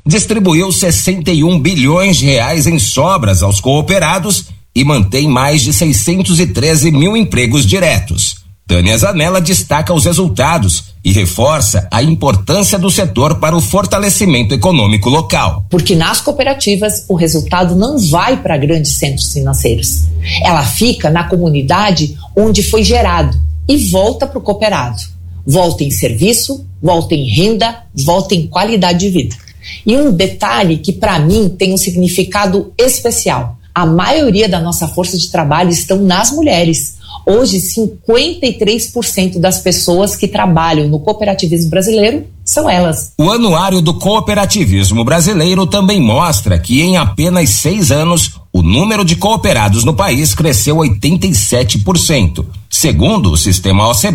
distribuiu 61 bilhões de reais em sobras aos cooperados e mantém mais de 613 mil empregos diretos. Tânia Zanella destaca os resultados e reforça a importância do setor para o fortalecimento econômico local. Porque nas cooperativas o resultado não vai para grandes centros financeiros. Ela fica na comunidade onde foi gerado e volta para o cooperado. Volta em serviço, volta em renda, volta em qualidade de vida. E um detalhe que para mim tem um significado especial. A maioria da nossa força de trabalho estão nas mulheres. Hoje, 53% das pessoas que trabalham no cooperativismo brasileiro são elas. O Anuário do Cooperativismo Brasileiro também mostra que em apenas 6 anos, o número de cooperados no país cresceu 87%. Segundo o sistema OCB,